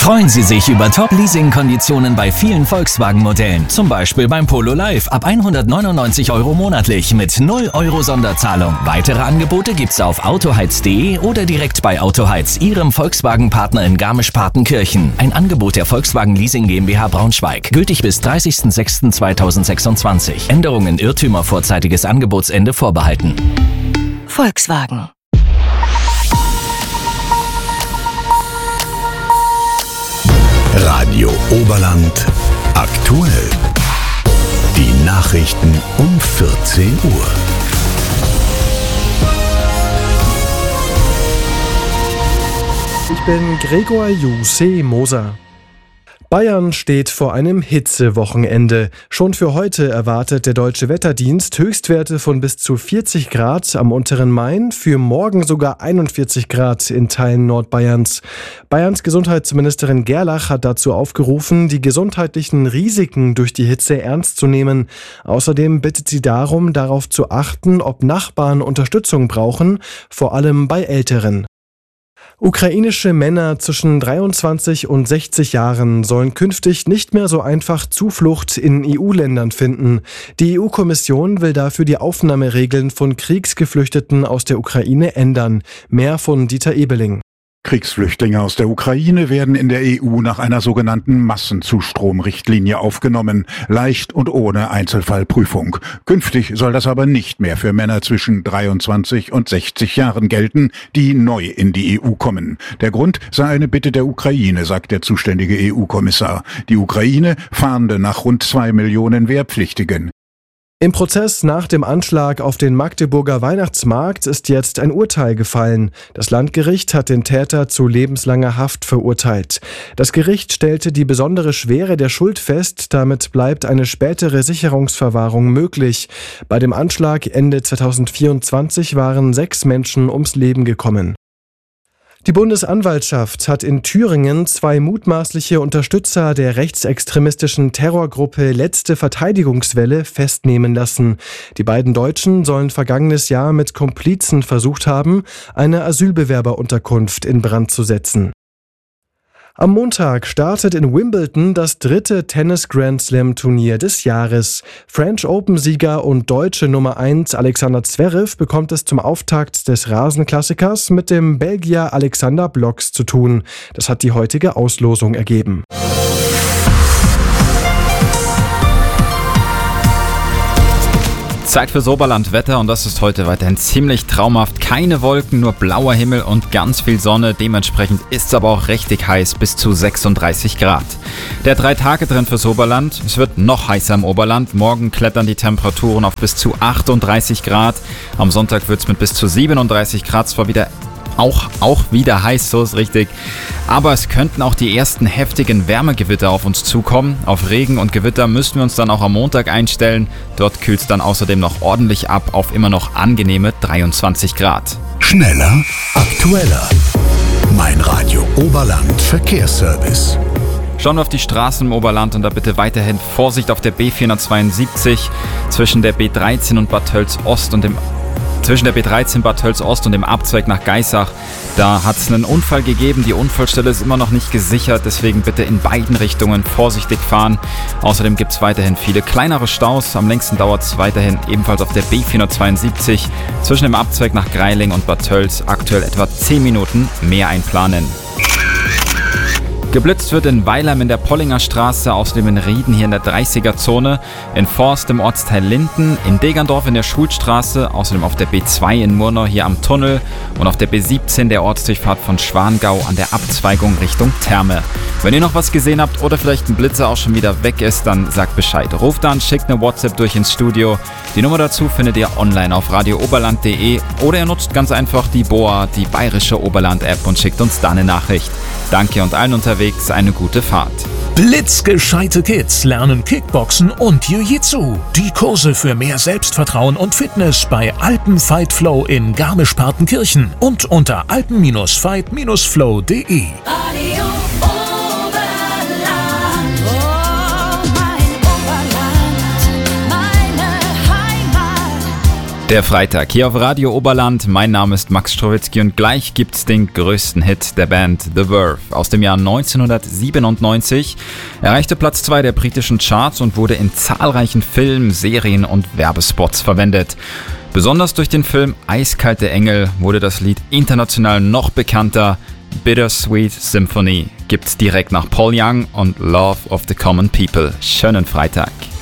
Freuen Sie sich über Top-Leasing-Konditionen bei vielen Volkswagen-Modellen. Zum Beispiel beim Polo Live ab 199 € monatlich mit 0 € Sonderzahlung. Weitere Angebote gibt's auf autoheiz.de oder direkt bei Autoheiz, Ihrem Volkswagen-Partner in Garmisch-Partenkirchen. Ein Angebot der Volkswagen Leasing GmbH Braunschweig. Gültig bis 30.06.2026. Änderungen, Irrtümer, vorzeitiges Angebotsende vorbehalten. Volkswagen. Radio Oberland aktuell. Die Nachrichten um 14 Uhr. Ich bin Gregor Jussi Moser. Bayern steht vor einem Hitzewochenende. Schon für heute erwartet der Deutsche Wetterdienst Höchstwerte von bis zu 40 Grad am unteren Main, für morgen sogar 41 Grad in Teilen Nordbayerns. Bayerns Gesundheitsministerin Gerlach hat dazu aufgerufen, die gesundheitlichen Risiken durch die Hitze ernst zu nehmen. Außerdem bittet sie darum, darauf zu achten, ob Nachbarn Unterstützung brauchen, vor allem bei Älteren. Ukrainische Männer zwischen 23 und 60 Jahren sollen künftig nicht mehr so einfach Zuflucht in EU-Ländern finden. Die EU-Kommission will dafür die Aufnahmeregeln von Kriegsgeflüchteten aus der Ukraine ändern. Mehr von Dieter Ebeling. Kriegsflüchtlinge aus der Ukraine werden in der EU nach einer sogenannten Massenzustromrichtlinie aufgenommen, leicht und ohne Einzelfallprüfung. Künftig soll das aber nicht mehr für Männer zwischen 23 und 60 Jahren gelten, die neu in die EU kommen. Der Grund sei eine Bitte der Ukraine, sagt der zuständige EU-Kommissar. Die Ukraine fahnde nach rund 2 Millionen Wehrpflichtigen. Im Prozess nach dem Anschlag auf den Magdeburger Weihnachtsmarkt ist jetzt ein Urteil gefallen. Das Landgericht hat den Täter zu lebenslanger Haft verurteilt. Das Gericht stellte die besondere Schwere der Schuld fest, damit bleibt eine spätere Sicherungsverwahrung möglich. Bei dem Anschlag Ende 2024 waren 6 Menschen ums Leben gekommen. Die Bundesanwaltschaft hat in Thüringen 2 mutmaßliche Unterstützer der rechtsextremistischen Terrorgruppe Letzte Verteidigungswelle festnehmen lassen. Die beiden Deutschen sollen vergangenes Jahr mit Komplizen versucht haben, eine Asylbewerberunterkunft in Brand zu setzen. Am Montag startet in Wimbledon das 3. Tennis-Grand-Slam-Turnier des Jahres. French Open-Sieger und deutsche Nummer 1 Alexander Zverev bekommt es zum Auftakt des Rasenklassikers mit dem Belgier Alexander Blocks zu tun. Das hat die heutige Auslosung ergeben. Zeit fürs Oberlandwetter und das ist heute weiterhin ziemlich traumhaft. Keine Wolken, nur blauer Himmel und ganz viel Sonne. Dementsprechend ist es aber auch richtig heiß, bis zu 36 Grad. Der 3-Tage-Trend fürs Oberland. Es wird noch heißer im Oberland. Morgen klettern die Temperaturen auf bis zu 38 Grad. Am Sonntag wird es mit bis zu 37 Grad zwar wieder auch wieder heiß, so ist richtig. Aber es könnten auch die ersten heftigen Wärmegewitter auf uns zukommen. Auf Regen und Gewitter müssen wir uns dann auch am Montag einstellen. Dort kühlt es dann außerdem noch ordentlich ab auf immer noch angenehme 23 Grad. Schneller, aktueller. Mein Radio Oberland Verkehrsservice. Schauen wir auf die Straßen im Oberland und da bitte weiterhin Vorsicht auf der B472 zwischen der B13 und Bad Tölz Ost und dem Abzweig nach Geisach. Da hat es einen Unfall gegeben. Die Unfallstelle ist immer noch nicht gesichert, deswegen bitte in beiden Richtungen vorsichtig fahren. Außerdem gibt es weiterhin viele kleinere Staus. Am längsten dauert es weiterhin ebenfalls auf der B472 zwischen dem Abzweig nach Greiling und Bad Tölz. Aktuell etwa 10 Minuten mehr einplanen. Geblitzt wird in Weilheim in der Pollinger Straße, außerdem in Rieden hier in der 30er-Zone, in Forst im Ortsteil Linden, in Degerndorf in der Schulstraße, außerdem auf der B2 in Murnau hier am Tunnel und auf der B17 der Ortsdurchfahrt von Schwangau an der Abzweigung Richtung Therme. Wenn ihr noch was gesehen habt oder vielleicht ein Blitzer auch schon wieder weg ist, dann sagt Bescheid. Ruft an, schickt eine WhatsApp durch ins Studio. Die Nummer dazu findet ihr online auf radiooberland.de oder ihr nutzt ganz einfach die BOA, die bayerische Oberland-App und schickt uns da eine Nachricht. Danke und allen unterwegs eine gute Fahrt. Blitzgescheite Kids lernen Kickboxen und Jiu-Jitsu. Die Kurse für mehr Selbstvertrauen und Fitness bei Alpen Fight Flow in Garmisch-Partenkirchen und unter alpen-fight-flow.de. Der Freitag hier auf Radio Oberland. Mein Name ist Max Strowitzki und gleich gibt's den größten Hit der Band The Verve aus dem Jahr 1997. Erreichte Platz 2 der britischen Charts und wurde in zahlreichen Filmen, Serien und Werbespots verwendet. Besonders durch den Film Eiskalte Engel wurde das Lied international noch bekannter. Bittersweet Symphony gibt's direkt nach Paul Young und Love of the Common People. Schönen Freitag.